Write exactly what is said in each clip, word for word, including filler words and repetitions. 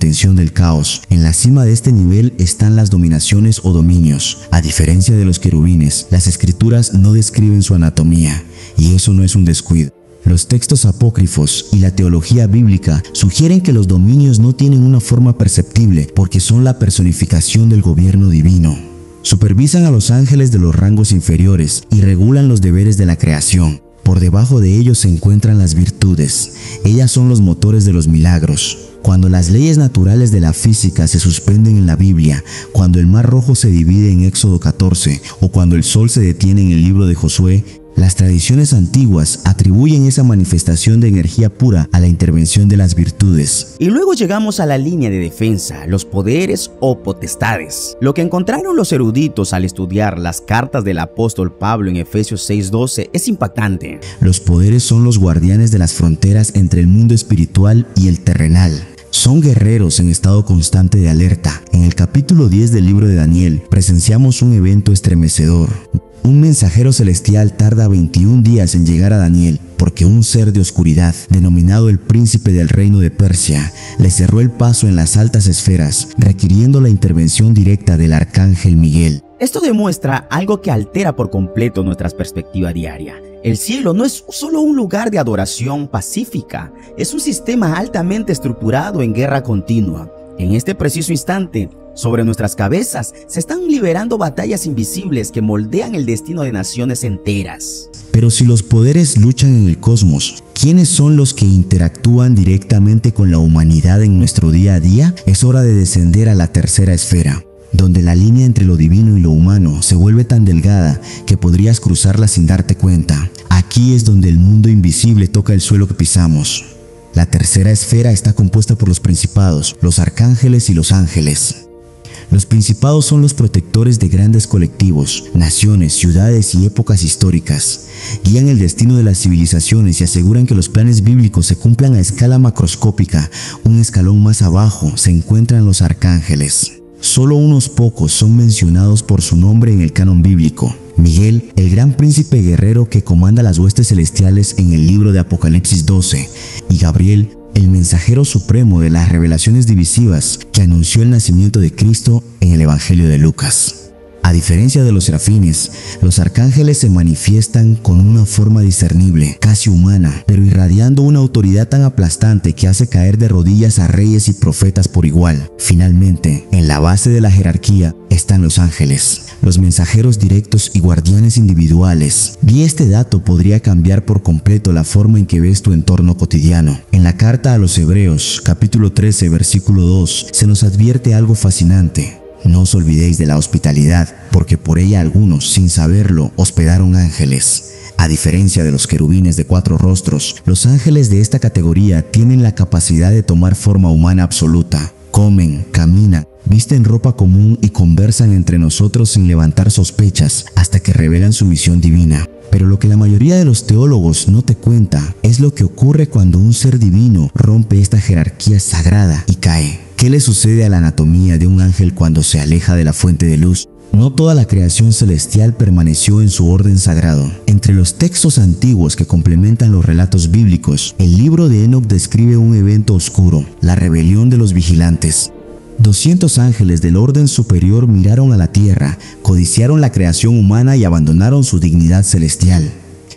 intención del caos. En la cima de este nivel están las dominaciones o dominios. A diferencia de los querubines, las escrituras no describen su anatomía, y eso no es un descuido. Los textos apócrifos y la teología bíblica sugieren que los dominios no tienen una forma perceptible porque son la personificación del gobierno divino. Supervisan a los ángeles de los rangos inferiores y regulan los deberes de la creación. Por debajo de ellos se encuentran las virtudes. Ellas son los motores de los milagros. Cuando las leyes naturales de la física se suspenden en la Biblia, cuando el mar rojo se divide en Éxodo catorce o cuando el sol se detiene en el libro de Josué, las tradiciones antiguas atribuyen esa manifestación de energía pura a la intervención de las virtudes. Y luego llegamos a la línea de defensa, los poderes o potestades. Lo que encontraron los eruditos al estudiar las cartas del apóstol Pablo en Efesios seis doce es impactante. Los poderes son los guardianes de las fronteras entre el mundo espiritual y el terrenal. Son guerreros en estado constante de alerta. En el capítulo diez del libro de Daniel presenciamos un evento estremecedor. Un mensajero celestial tarda veintiún días en llegar a Daniel porque un ser de oscuridad, denominado el príncipe del reino de Persia, le cerró el paso en las altas esferas, requiriendo la intervención directa del arcángel Miguel. Esto demuestra algo que altera por completo nuestra perspectiva diaria. El cielo no es solo un lugar de adoración pacífica, es un sistema altamente estructurado en guerra continua. En este preciso instante, sobre nuestras cabezas se están liberando batallas invisibles que moldean el destino de naciones enteras. Pero si los poderes luchan en el cosmos, ¿quiénes son los que interactúan directamente con la humanidad en nuestro día a día? Es hora de descender a la tercera esfera, donde la línea entre lo divino y lo humano se vuelve tan delgada que podrías cruzarla sin darte cuenta. Aquí es donde el mundo invisible toca el suelo que pisamos. La tercera esfera está compuesta por los principados, los arcángeles y los ángeles. Los principados son los protectores de grandes colectivos, naciones, ciudades y épocas históricas. Guían el destino de las civilizaciones y aseguran que los planes bíblicos se cumplan a escala macroscópica. Un escalón más abajo se encuentran los arcángeles. Solo unos pocos son mencionados por su nombre en el canon bíblico. Miguel, el gran príncipe guerrero que comanda las huestes celestiales en el libro de Apocalipsis doce, y Gabriel, el mensajero supremo de las revelaciones divisivas que anunció el nacimiento de Cristo en el Evangelio de Lucas. A diferencia de los serafines, los arcángeles se manifiestan con una forma discernible, casi humana, pero irradiando una autoridad tan aplastante que hace caer de rodillas a reyes y profetas por igual. Finalmente, en la base de la jerarquía están los ángeles, los mensajeros directos y guardianes individuales. Y este dato podría cambiar por completo la forma en que ves tu entorno cotidiano. En la carta a los Hebreos, capítulo trece, versículo dos, se nos advierte algo fascinante. No os olvidéis de la hospitalidad, porque por ella algunos, sin saberlo, hospedaron ángeles. A diferencia de los querubines de cuatro rostros, los ángeles de esta categoría tienen la capacidad de tomar forma humana absoluta. Comen, caminan, visten ropa común y conversan entre nosotros sin levantar sospechas hasta que revelan su misión divina. Pero lo que la mayoría de los teólogos no te cuenta es lo que ocurre cuando un ser divino rompe esta jerarquía sagrada y cae. ¿Qué le sucede a la anatomía de un ángel cuando se aleja de la fuente de luz? No toda la creación celestial permaneció en su orden sagrado. Entre los textos antiguos que complementan los relatos bíblicos, el libro de Enoc describe un evento oscuro, la rebelión de los vigilantes. doscientos ángeles del orden superior miraron a la tierra, codiciaron la creación humana y abandonaron su dignidad celestial.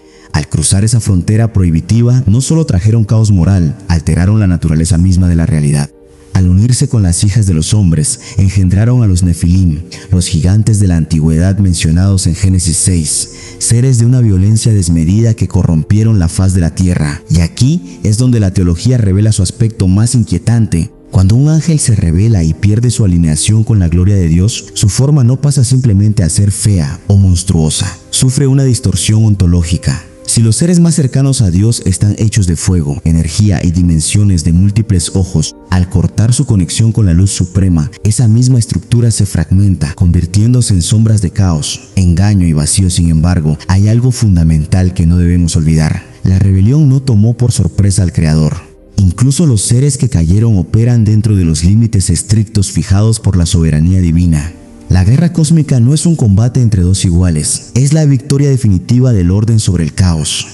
Al cruzar esa frontera prohibitiva, no solo trajeron caos moral, alteraron la naturaleza misma de la realidad. Al unirse con las hijas de los hombres, engendraron a los Nefilim, los gigantes de la antigüedad mencionados en Génesis seis, seres de una violencia desmedida que corrompieron la faz de la tierra. Y aquí es donde la teología revela su aspecto más inquietante. Cuando un ángel se revela y pierde su alineación con la gloria de Dios, su forma no pasa simplemente a ser fea o monstruosa, sufre una distorsión ontológica. Si los seres más cercanos a Dios están hechos de fuego, energía y dimensiones de múltiples ojos, al cortar su conexión con la luz suprema, esa misma estructura se fragmenta, convirtiéndose en sombras de caos, engaño y vacío. Sin embargo, hay algo fundamental que no debemos olvidar. La rebelión no tomó por sorpresa al Creador. Incluso los seres que cayeron operan dentro de los límites estrictos fijados por la soberanía divina. La guerra cósmica no es un combate entre dos iguales, es la victoria definitiva del orden sobre el caos.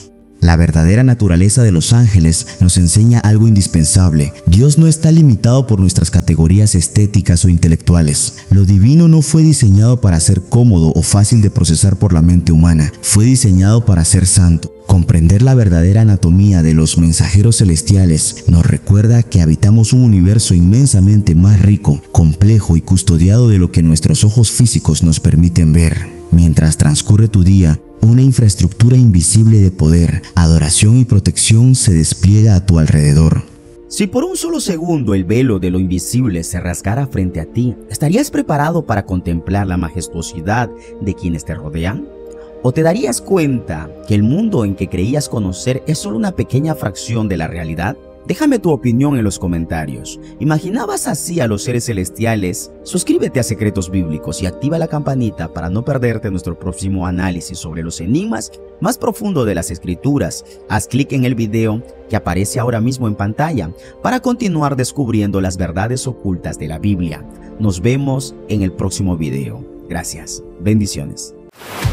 La verdadera naturaleza de los ángeles nos enseña algo indispensable. Dios no está limitado por nuestras categorías estéticas o intelectuales. Lo divino no fue diseñado para ser cómodo o fácil de procesar por la mente humana. Fue diseñado para ser santo. Comprender la verdadera anatomía de los mensajeros celestiales nos recuerda que habitamos un universo inmensamente más rico, complejo y custodiado de lo que nuestros ojos físicos nos permiten ver. Mientras transcurre tu día, una infraestructura invisible de poder, adoración y protección se despliega a tu alrededor. Si por un solo segundo el velo de lo invisible se rasgara frente a ti, ¿estarías preparado para contemplar la majestuosidad de quienes te rodean? ¿O te darías cuenta que el mundo en que creías conocer es solo una pequeña fracción de la realidad? Déjame tu opinión en los comentarios. ¿Imaginabas así a los seres celestiales? Suscríbete a Secretos Bíblicos y activa la campanita para no perderte nuestro próximo análisis sobre los enigmas más profundos de las Escrituras. Haz clic en el video que aparece ahora mismo en pantalla para continuar descubriendo las verdades ocultas de la Biblia. Nos vemos en el próximo video. Gracias. Bendiciones.